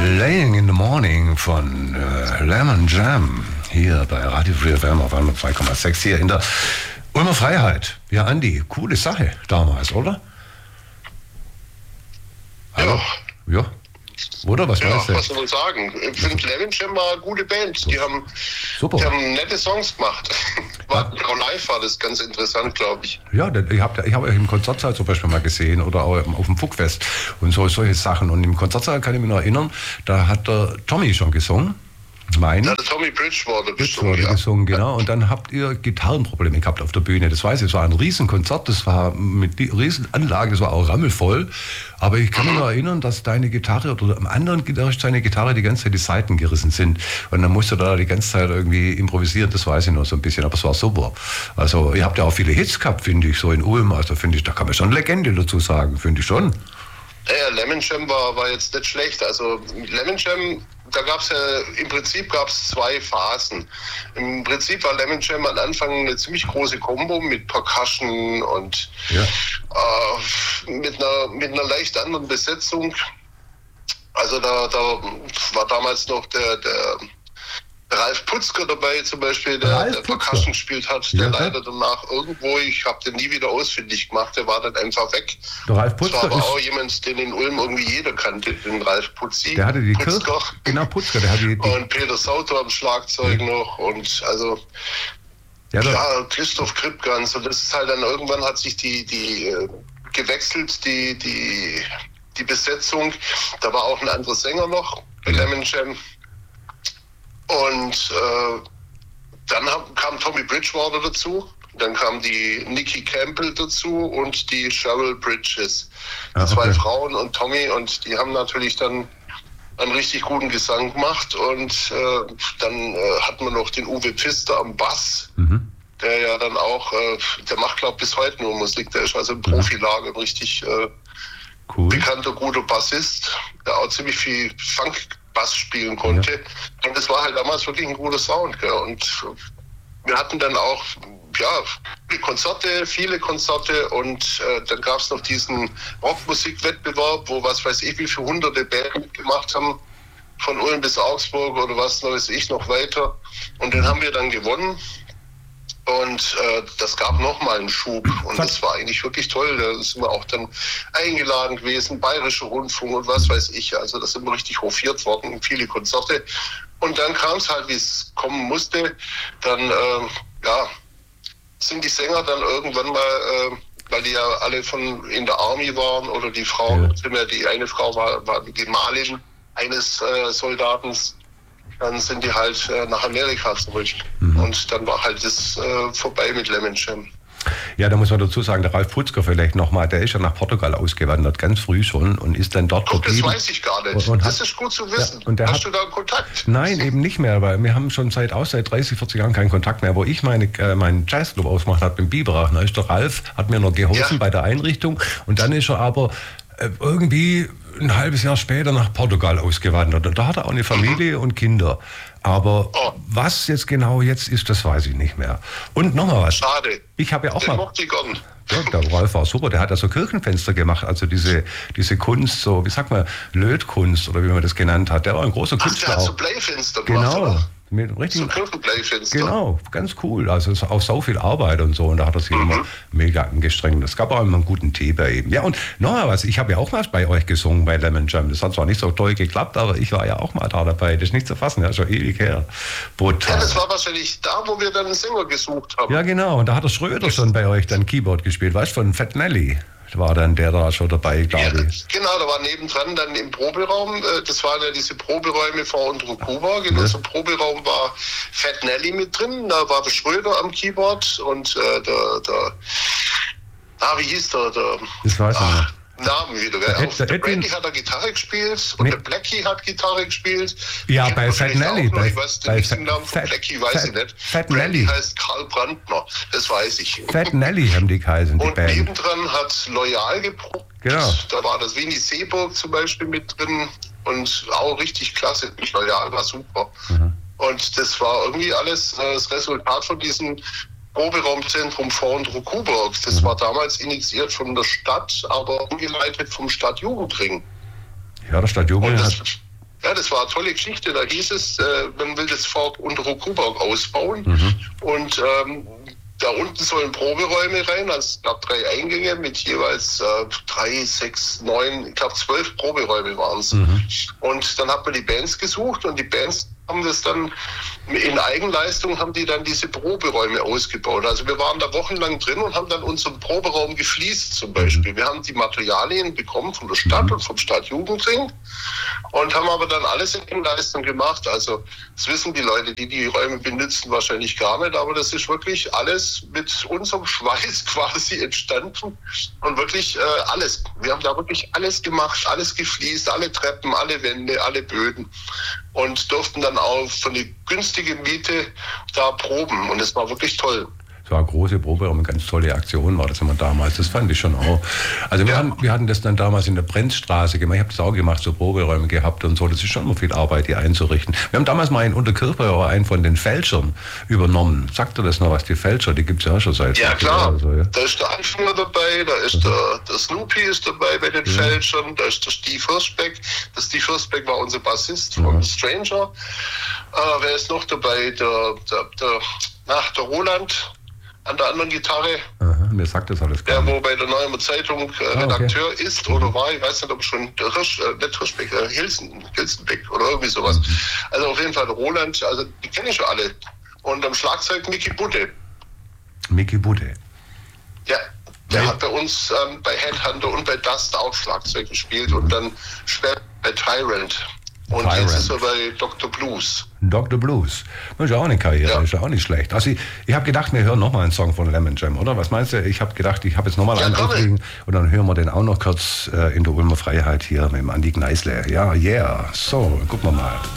Laying in the Morning von Lemon Jam hier bei Radio Free FM auf 102,6 hier in der Ulmer Freiheit. Ja, Andi, coole Sache damals, oder? Hallo? Ja. Oder was ja, weißt du? Was soll man sagen? Ich finde, Lemon Jam war eine gute Band. Die haben nette Songs gemacht. Live war das ganz interessant, glaube ich. Ja, ich hab euch im Konzertsaal zum Beispiel mal gesehen oder auch auf dem Fuckfest und solche Sachen. Und im Konzertsaal kann ich mich noch erinnern, da hat der Tommy schon gesungen. Ja, der Tommy Bridgewater gesungen, genau. Und dann habt ihr Gitarrenprobleme gehabt auf der Bühne. Das weiß ich, es war ein Riesenkonzert, das war mit Riesenanlage, das war auch rammelvoll. Aber ich kann mich noch erinnern, dass deine Gitarre oder am anderen Gitarrist seine Gitarre die ganze Zeit die Seiten gerissen sind. Und dann musst du da die ganze Zeit irgendwie improvisieren, das weiß ich noch so ein bisschen, aber es war super. Also ihr habt ja auch viele Hits gehabt, finde ich, so in Ulm. Also finde ich, da kann man schon Legende dazu sagen, finde ich schon. Ja, Lemon Jam war jetzt nicht schlecht. Also Lemon Jam, da gab es ja, im Prinzip gab es zwei Phasen. Im Prinzip war Lemon Jam am Anfang eine ziemlich große Kombo mit Percussion und mit einer leicht anderen Besetzung. Also da war damals noch der Ralf Putzger dabei zum Beispiel, der Percussion gespielt hat, der leider danach irgendwo, ich habe den nie wieder ausfindig gemacht, der war dann einfach weg. Der Ralf Putzger das war aber auch jemand, den in Ulm irgendwie jeder kannte, den Ralf Putzi. Der hatte die Putzger. Genau, Putzger. Der hatte die und Peter Sauter am Schlagzeug noch und also Christoph Kripgans und das ist halt dann irgendwann hat sich die gewechselt, die Besetzung. Da war auch ein anderer Sänger noch bei Lemon Jam. Und dann kam Tommy Bridgewater dazu, dann kam die Nikki Campbell dazu und die Cheryl Bridges. Zwei Frauen und Tommy, und die haben natürlich dann einen richtig guten Gesang gemacht. Und dann hatten wir noch den Uwe Pfister am Bass, der ja dann auch, der macht glaube ich bis heute nur Musik, der ist also im Profilager ein richtig bekannter, guter Bassist, der auch ziemlich viel Funk Bass spielen konnte. Ja. Und das war halt damals wirklich ein guter Sound. Gell? Und wir hatten dann auch viele Konzerte und dann gab es noch diesen Rockmusikwettbewerb, wo was weiß ich wie viele hunderte Bands mitgemacht haben, von Ulm bis Augsburg oder was weiß ich noch weiter. Und den haben wir dann gewonnen. Und das gab nochmal einen Schub und das war eigentlich wirklich toll. Da sind wir auch dann eingeladen gewesen, Bayerischer Rundfunk und was weiß ich. Also das sind wir richtig hofiert worden, viele Konzerte. Und dann kam es halt, wie es kommen musste. Dann sind die Sänger dann irgendwann mal, weil die ja alle in der Army waren oder die Frauen, die eine Frau war die Gemahlin eines Soldatens. Dann sind die halt nach Amerika zurück. Und dann war halt das vorbei mit Lemon Jam. Ja, da muss man dazu sagen, der Ralf Putzger vielleicht nochmal, der ist ja nach Portugal ausgewandert, ganz früh schon und ist dann dort verblieben. Das weiß ich gar nicht. Das ist gut zu wissen. Ja, hast du da Kontakt? Nein, eben nicht mehr, weil wir haben schon seit 30, 40 Jahren keinen Kontakt mehr. Wo ich meinen Jazzclub ausgemacht habe im Biberach, da ist der Ralf, hat mir noch geholfen bei der Einrichtung und dann ist er aber irgendwie ein halbes Jahr später nach Portugal ausgewandert. Und da hat er auch eine Familie und Kinder. Aber was jetzt genau jetzt ist, das weiß ich nicht mehr. Und nochmal was. Schade. Ich habe ja auch mal... Ja, der Ralf war super, der hat ja so Kirchenfenster gemacht, also diese Kunst, so, wie sagt man, Lötkunst oder wie man das genannt hat. Der war ein großer Künstler. Der hat so Bleifenster gemacht, genau. Mit richtigen, so Kirchenbleifenster. Genau, ganz cool. Also es war auch so viel Arbeit und so. Und da hat er sich immer mega angestrengt. Es gab auch immer einen guten Tee bei ihm. Ja, und noch mal was. Ich habe ja auch mal bei euch gesungen, bei Lemon Jam. Das hat zwar nicht so toll geklappt, aber ich war ja auch mal da dabei. Das ist nicht zu fassen, ja, schon ewig her. Brutal. Ja, das war wahrscheinlich da, wo wir dann einen Sänger gesucht haben. Ja, genau. Und da hat der Schröder schon bei euch dann Keyboard gespielt. Weißt du, von Fat Nelly. War dann der da schon dabei, glaube ich. Genau, da war nebendran dann im Proberaum, das waren ja diese Proberäume vor unserer Kuba. In unserem Proberaum war Fat Nelly mit drin, da war der Schröder am Keyboard und wie hieß der? Das weiß ich nicht. Namen wieder. Der Brandy hat da Gitarre gespielt und der Blackie hat Gitarre gespielt. Ja, bei Fat Nelly. Ich weiß den richtigen Namen von Blackie, weiß ich nicht. Fat Brandy Nelly heißt Karl Brandner, das weiß ich. Fat Nelly haben die geheißen, die und Band. nebendran hat Loyal geprobt. Genau. Da war das Winnie Seeburg zum Beispiel mit drin und auch richtig klasse. Loyal war super. Und das war irgendwie alles das Resultat von diesem Proberaumzentrum vor und Coburg. Das war damals initiiert von der Stadt, aber umgeleitet vom Stadtjugendring. Ja, der Stadtjugendring hat... Ja, das war eine tolle Geschichte. Da hieß es, man will das Fort Unterruck-Kuhberg ausbauen. Und da unten sollen Proberäume rein. Also es gab 3 Eingänge mit jeweils 3, 6, 9, ich glaube 12 Proberäume waren es. Und dann hat man die Bands gesucht und die Bands haben das dann in Eigenleistung, haben die dann diese Proberäume ausgebaut. Also wir waren da wochenlang drin und haben dann unseren Proberaum gefliest zum Beispiel. Wir haben die Materialien bekommen von der Stadt und vom Stadtjugendring und haben aber dann alles in Eigenleistung gemacht. Also das wissen die Leute, die die Räume benutzen, wahrscheinlich gar nicht, aber das ist wirklich alles mit unserem Schweiß quasi entstanden und wirklich alles. Wir haben da wirklich alles gemacht, alles gefliest, alle Treppen, alle Wände, alle Böden und durften dann auch von der günstigen Miete da proben und es war wirklich toll. Es war eine große Probe, eine ganz tolle Aktion war das immer damals. Das fand ich schon auch. Also wir hatten das dann damals in der Brenzstraße gemacht. Ich habe das auch gemacht, so Proberäume gehabt und so. Das ist schon immer viel Arbeit, die einzurichten. Wir haben damals mal in Unterkirchberg einen von den Fälschern übernommen. Sagt ihr das noch was? Die Fälscher, die gibt es ja auch schon seit... Ja klar, so, ja. Da ist der Anfänger dabei, da ist der Snoopy ist dabei bei den Fälschern, da ist der Steve Hirschbeck. Der Steve Hirschbeck war unser Bassist von Stranger. Wer ist noch dabei? Der Roland an der anderen Gitarre. Aha, mir sagt das alles gar nicht. Der, wo bei der Neuen Zeitung Redakteur ist oder war, ich weiß nicht, ob schon der nicht Hirschbeck, Hilsenbeck oder irgendwie sowas. Also auf jeden Fall der Roland, also die kenne ich schon alle. Und am Schlagzeug Micky Budde. Micky Budde. Ja, der hat bei uns bei Headhunter und bei Dust auch Schlagzeug gespielt und dann später bei Tyrant. Und jetzt ist er bei Dr. Blues. Dr. Blues. Das ist ja auch eine Karriere, ist ja auch nicht schlecht. Also ich habe gedacht, wir hören nochmal einen Song von Lemon Jam, oder? Was meinst du? Ich habe gedacht, ich habe jetzt nochmal einen auflegen und dann hören wir den auch noch kurz in der Ulmer Freiheit hier mit dem Andi Gneißle. Ja, yeah. So, gucken wir mal.